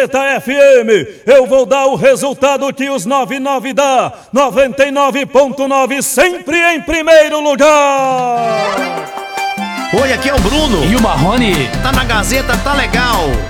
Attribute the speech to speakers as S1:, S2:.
S1: Gazeta FM, eu vou dar o resultado que os 99 dá. 99.9 sempre em primeiro lugar.
S2: Oi, aqui é o Bruno.
S3: E o Marrone.
S2: Tá na Gazeta, tá legal.